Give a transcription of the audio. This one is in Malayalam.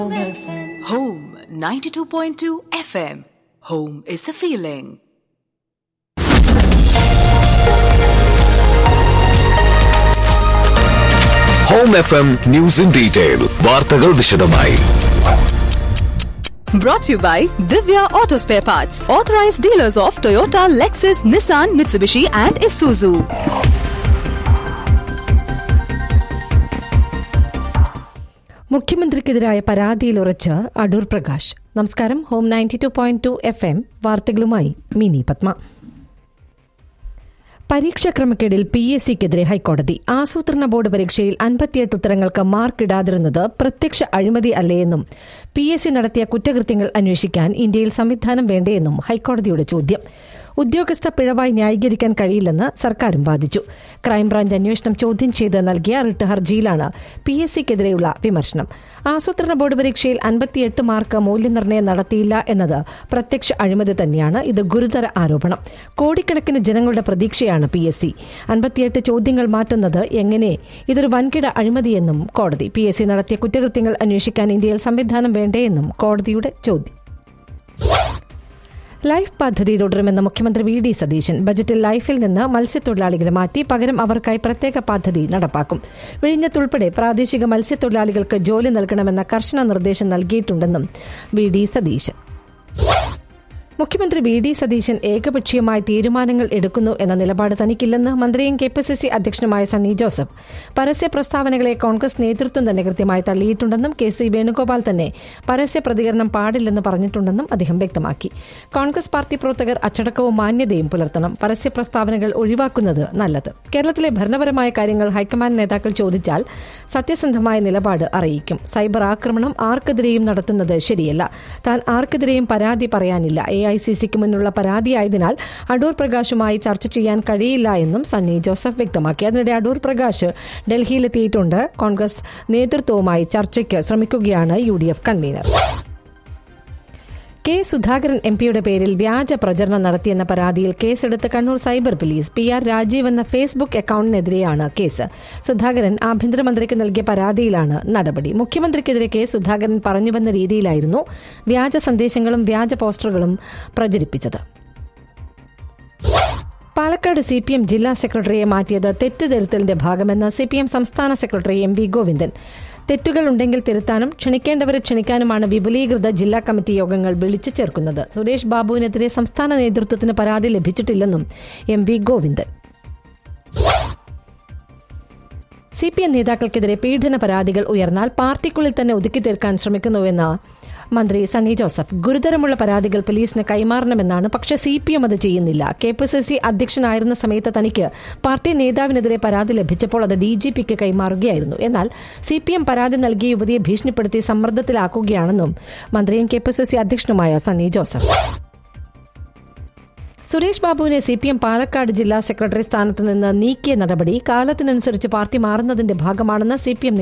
Home 92.2 FM. Home is a feeling. Home FM News in Detail. വാർത്തകൾ വിശദമായി. Brought to you by Divya Auto Spare Parts, authorized dealers of Toyota, Lexus, Nissan, Mitsubishi and Isuzu. മുഖ്യമന്ത്രിക്കെതിരായ പരാതിയിൽ ഉറച്ച് അടൂർ പ്രകാശ്. നമസ്കാരം. ഹോം 92.2 FM വാർത്തകളുമായി മിനി പത്മ. പരീക്ഷാ ക്രമക്കേടിൽ PSCക്കെതിരെ ഹൈക്കോടതി. ആസൂത്രണ ബോർഡ് പരീക്ഷയിൽ 58 ഉത്തരങ്ങൾക്ക് മാർക്കിടാതിരുന്നത് പ്രത്യക്ഷ അഴിമതി അല്ലേയെന്നും PSC നടത്തിയ കുറ്റകൃത്യങ്ങൾ അന്വേഷിക്കാൻ ഇന്ത്യയിൽ സംവിധാനം വേണ്ടേയെന്നും ഹൈക്കോടതിയുടെ ചോദ്യം. ഉദ്യോഗസ്ഥ പിഴവായി ന്യായീകരിക്കാൻ കഴിയില്ലെന്ന് സർക്കാരും വാദിച്ചു. ക്രൈംബ്രാഞ്ച് അന്വേഷണം ചോദ്യം ചെയ്ത് നൽകിയ റിട്ട് ഹർജിയിലാണ് PSCക്കെതിരെയുള്ള വിമർശനം. ആസൂത്രണ ബോർഡ് പരീക്ഷയിൽ 58 മാർക്ക് മൂല്യനിർണ്ണയം നടത്തിയില്ല എന്നത് പ്രത്യക്ഷ അഴിമതി തന്നെയാണ്. ഇത് ഗുരുതര ആരോപണം. കോടിക്കണക്കിന് ജനങ്ങളുടെ പ്രതീക്ഷയാണ് PSC. 58 ചോദ്യങ്ങൾ മാറ്റുന്നത് എങ്ങനെ? ഇതൊരു വൻകിട അഴിമതിയെന്നും കോടതി. PSC നടത്തിയ കുറ്റകൃത്യങ്ങൾ അന്വേഷിക്കാൻ ഇന്ത്യയിൽ സംവിധാനം വേണ്ടേയെന്നും കോടതിയുടെ ചോദ്യം. ലൈഫ് പദ്ധതി തുടരുമെന്ന് മുഖ്യമന്ത്രി VD സതീശൻ. ബജറ്റിൽ ലൈഫിൽ നിന്ന് മത്സ്യത്തൊഴിലാളികളെ മാറ്റി പകരം അവർക്കായി പ്രത്യേക പദ്ധതി നടപ്പാക്കും. വിഴിഞ്ഞത്തുൾപ്പെടെ പ്രാദേശിക മത്സ്യത്തൊഴിലാളികൾക്ക് ജോലി നൽകണമെന്ന കർശന നിർദ്ദേശം നൽകിയിട്ടുണ്ടെന്നും VD സതീശൻ. മുഖ്യമന്ത്രി VD സതീശൻ ഏകപക്ഷീയമായി തീരുമാനങ്ങൾ എടുക്കുന്നു എന്ന നിലപാട് തനിക്കില്ലെന്ന് മന്ത്രിയും KPCC അധ്യക്ഷനുമായ സണ്ണി ജോസഫ്. പരസ്യ പ്രസ്താവനകളെ കോൺഗ്രസ് നേതൃത്വം തന്നെ കൃത്യമായി തള്ളിയിട്ടുണ്ടെന്നും KC വേണുഗോപാൽ തന്നെ പരസ്യ പ്രതികരണം പാടില്ലെന്ന് പറഞ്ഞിട്ടുണ്ടെന്നും അദ്ദേഹം വ്യക്തമാക്കി. കോൺഗ്രസ് പാർട്ടി പ്രവർത്തകർ അച്ചടക്കവും മാന്യതയും പുലർത്തണം. പരസ്യ പ്രസ്താവനകൾ ഒഴിവാക്കുന്നത് നല്ലത്. കേരളത്തിലെ ഭരണപരമായ കാര്യങ്ങൾ ഹൈക്കമാൻഡ് നേതാക്കൾ ചോദിച്ചാൽ സത്യസന്ധമായ നിലപാട് അറിയിക്കും. സൈബർ ആക്രമണം ആർക്കെതിരെയും നടത്തുന്നത് ശരിയല്ല. താൻ ആർക്കെതിരെയും പരാതി പറയാനില്ല. AICCക്ക് മുന്നിലുള്ള പരാതിയായതിനാൽ അടൂർ പ്രകാശുമായി ചർച്ച ചെയ്യാൻ കഴിയില്ല എന്നും സണ്ണി ജോസഫ് വ്യക്തമാക്കി. അതിനിടെ അടൂർ പ്രകാശ് ഡൽഹിയിലെത്തിയിട്ടുണ്ട്. കോൺഗ്രസ് നേതൃത്വവുമായി ചർച്ചയ്ക്ക് ശ്രമിക്കുകയാണ് UDF കൺവീനർ. K. സുധാകരൻ MPയുടെ പേരിൽ വ്യാജ പ്രചരണം നടത്തിയെന്ന പരാതിയിൽ കേസെടുത്ത് Kannur cyber police. PR Rajeev എന്ന ഫേസ്ബുക്ക് അക്കൌണ്ടിനെതിരെയാണ് കേസ്. സുധാകരൻ ആഭ്യന്തരമന്ത്രിക്ക് നൽകിയ പരാതിയിലാണ് നടപടി. മുഖ്യമന്ത്രിക്കെതിരെ K. സുധാകരൻ പറഞ്ഞുവെന്ന രീതിയിലായിരുന്നു വ്യാജ സന്ദേശങ്ങളും വ്യാജ പോസ്റ്ററുകളും പ്രചരിപ്പിച്ചത്. പാലക്കാട് CPM ജില്ലാ സെക്രട്ടറിയെ മാറ്റിയത് തെറ്റുതിരുത്തലിന്റെ ഭാഗമെന്ന് CPM സംസ്ഥാന സെക്രട്ടറി MV ഗോവിന്ദൻ. തെറ്റുകൾ ഉണ്ടെങ്കിൽ തിരുത്താനും ക്ഷണിക്കേണ്ടവരെ ക്ഷണിക്കാനുമാണ് വിപുലീകൃത ജില്ലാ കമ്മിറ്റി യോഗങ്ങൾ വിളിച്ചു ചേർക്കുന്നത്. സുരേഷ് ബാബുവിനെതിരെ സംസ്ഥാന നേതൃത്വത്തിന് പരാതി ലഭിച്ചിട്ടില്ലെന്നും MV ഗോവിന്ദൻ. CPM നേതാക്കൾക്കെതിരെ പീഡന പരാതികൾ ഉയർന്നാൽ പാർട്ടിക്കുള്ളിൽ തന്നെ ഒതുക്കി തീർക്കാൻ ശ്രമിക്കുന്നുവെന്ന് മന്ത്രി സണ്ണി ജോസഫ്. ഗുരുതരമുള്ള പരാതികൾ പോലീസിന് കൈമാറണമെന്നാണ്. പക്ഷേ CPM അത് ചെയ്യുന്നില്ല. KPCC അധ്യക്ഷനായിരുന്ന സമയത്ത് തനിക്ക് പാർട്ടി നേതാവിനെതിരെ പരാതി ലഭിച്ചപ്പോൾ അത് DGPക്ക് കൈമാറുകയായിരുന്നു. എന്നാൽ CPM പരാതി നൽകിയ യുവതിയെ ഭീഷണിപ്പെടുത്തി സമ്മർദ്ദത്തിലാക്കുകയാണെന്നും മന്ത്രിയും KPCC അധ്യക്ഷനുമായ സണ്ണി ജോസഫ്. സുരേഷ് ബാബുവിനെ CPM പാലക്കാട് ജില്ലാ സെക്രട്ടറി സ്ഥാനത്ത് നിന്ന് നീക്കിയ നടപടി കാലത്തിനനുസരിച്ച് പാർട്ടി മാറുന്നതിന്റെ ഭാഗമാണെന്ന് CPM